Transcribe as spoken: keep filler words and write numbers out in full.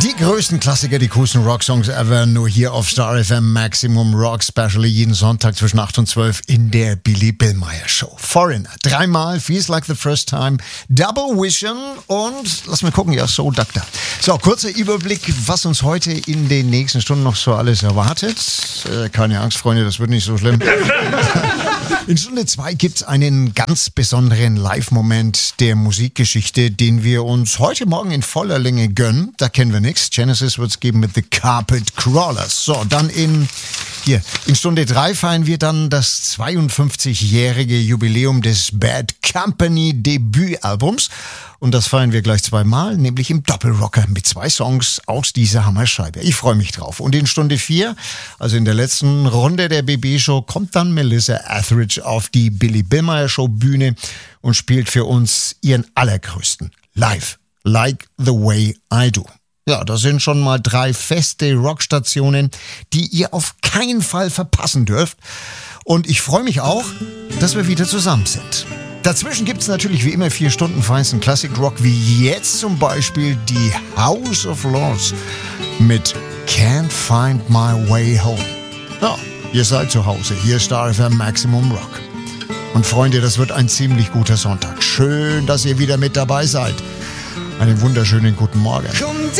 Die größten Klassiker, die coolsten Rocksongs ever, nur hier auf Star F M Maximum Rock Special, jeden Sonntag zwischen acht und zwölf in der Billy Billmeyer Show. Foreigner, dreimal, Feels Like the First Time, Double Vision und, lass mal gucken, ja, Soul Doctor. So, kurzer Überblick, was uns heute in den nächsten Stunden noch so alles erwartet. Äh, keine Angst, Freunde, das wird nicht so schlimm. In Stunde zwei gibt's einen ganz besonderen Live-Moment der Musikgeschichte, den wir uns heute Morgen in voller Länge gönnen. Da kennen wir nichts. Genesis wird's geben mit The Carpet Crawlers. So, dann in, hier, in Stunde drei feiern wir dann das zweiundfünfzigjährige Jubiläum des Bad Company Debütalbums. Und das feiern wir gleich zweimal, nämlich im Doppelrocker mit zwei Songs aus dieser Hammerscheibe. Ich freue mich drauf. Und in Stunde vier, also in der letzten Runde der B B-Show, kommt dann Melissa Etheridge auf die Billy Billmeyer Show Bühne und spielt für uns ihren allergrößten Live, Like the Way I Do. Ja, das sind schon mal drei feste Rockstationen, die ihr auf keinen Fall verpassen dürft. Und ich freue mich auch, dass wir wieder zusammen sind. Dazwischen gibt es natürlich wie immer vier Stunden feinsten Classic Rock, wie jetzt zum Beispiel die House of Lords mit Can't Find My Way Home. Ja, ihr seid zu Hause, hier Star F M Maximum Rock. Und Freunde, das wird ein ziemlich guter Sonntag. Schön, dass ihr wieder mit dabei seid. Einen wunderschönen guten Morgen.